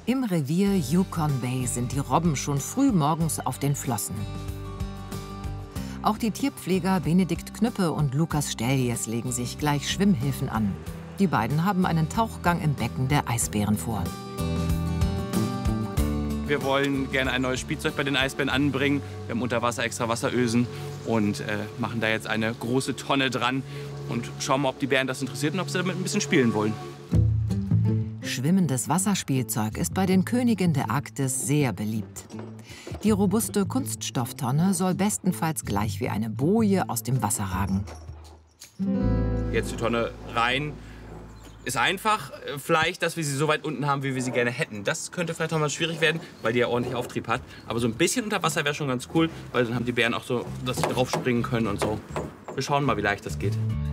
Im Revier Yukon Bay sind die Robben schon früh morgens auf den Flossen. Auch die Tierpfleger Benedikt Knüppe und Lukas Steljes legen sich gleich Schwimmhilfen an. Die beiden haben einen Tauchgang im Becken der Eisbären vor. Wir wollen gerne ein neues Spielzeug bei den Eisbären anbringen. Wir haben unter Wasser extra Wasserösen und machen da jetzt eine große Tonne dran und schauen mal, ob die Bären das interessiert und ob sie damit ein bisschen spielen wollen. Schwimmendes Wasserspielzeug ist bei den Königen der Arktis sehr beliebt. Die robuste Kunststofftonne soll bestenfalls gleich wie eine Boje aus dem Wasser ragen. Jetzt die Tonne rein. Ist einfach, vielleicht, dass wir sie so weit unten haben, wie wir sie gerne hätten. Das könnte vielleicht noch mal schwierig werden, weil die ja ordentlich Auftrieb hat. Aber so ein bisschen unter Wasser wäre schon ganz cool, weil dann haben die Bären auch so, dass sie drauf springen können und so. Wir schauen mal, wie leicht das geht.